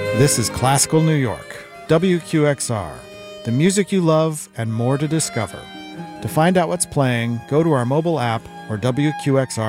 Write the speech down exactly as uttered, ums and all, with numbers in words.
This is Classical New York, W Q X R, the music you love and more to discover. To find out what's playing, go to our mobile app or W Q X R